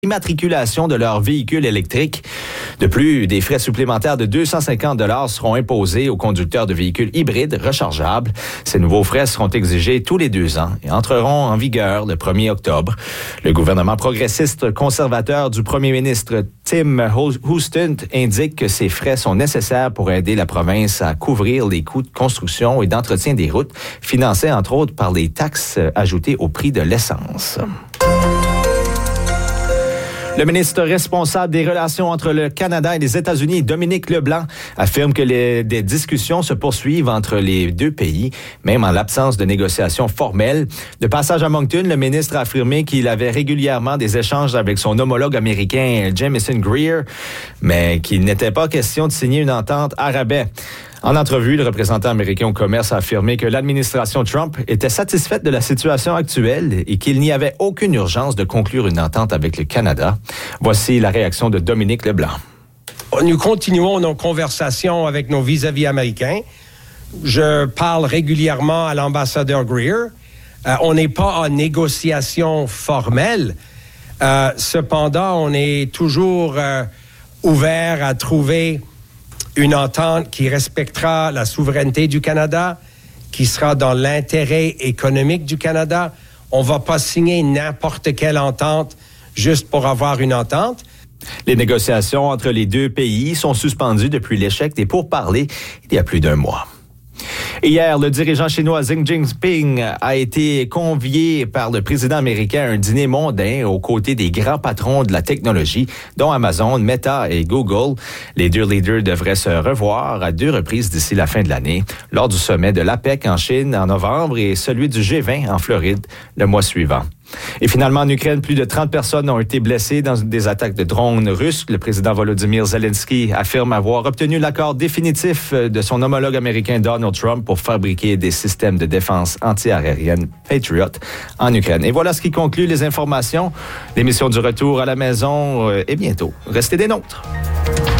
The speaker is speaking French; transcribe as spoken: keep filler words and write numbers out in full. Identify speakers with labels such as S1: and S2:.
S1: immatriculation de leurs véhicules électriques. De plus, des frais supplémentaires de deux cent cinquante dollars seront imposés aux conducteurs de véhicules hybrides rechargeables. Ces nouveaux frais seront exigés tous les deux ans et entreront en vigueur le premier octobre. Le gouvernement progressiste conservateur du premier ministre Tim Houston indique que ces frais sont nécessaires pour aider la province à couvrir les coûts de construction et d'entretien des routes, financés entre autres par les taxes ajoutées au prix de l'essence. Le ministre responsable des relations entre le Canada et les États-Unis, Dominique Leblanc, affirme que les, des discussions se poursuivent entre les deux pays, même en l'absence de négociations formelles. De passage à Moncton, le ministre a affirmé qu'il avait régulièrement des échanges avec son homologue américain, Jamieson Greer, mais qu'il n'était pas question de signer une entente à rabais. En entrevue, le représentant américain au commerce a affirmé que l'administration Trump était satisfaite de la situation actuelle et qu'il n'y avait aucune urgence de conclure une entente avec le Canada. Voici la réaction de Dominique Leblanc.
S2: Nous continuons nos conversations avec nos vis-à-vis américains. Je parle régulièrement à l'ambassadeur Greer. Euh, on n'est pas en négociation formelle. Euh, cependant, on est toujours euh, ouvert à trouver une entente qui respectera la souveraineté du Canada, qui sera dans l'intérêt économique du Canada. On ne va pas signer n'importe quelle entente juste pour avoir une entente.
S1: Les négociations entre les deux pays sont suspendues depuis l'échec des pourparlers il y a plus d'un mois. Hier, le dirigeant chinois Xi Jinping a été convié par le président américain à un dîner mondain aux côtés des grands patrons de la technologie, dont Amazon, Meta et Google. Les deux leaders devraient se revoir à deux reprises d'ici la fin de l'année, lors du sommet de l'APEC en Chine en novembre et celui du G vingt en Floride le mois suivant. Et finalement, en Ukraine, plus de trente personnes ont été blessées dans des attaques de drones russes. Le président Volodymyr Zelensky affirme avoir obtenu l'accord définitif de son homologue américain Donald Trump pour fabriquer des systèmes de défense anti-aérienne Patriot en Ukraine. Et voilà ce qui conclut les informations. L'émission du retour à la maison est bientôt. Restez des nôtres.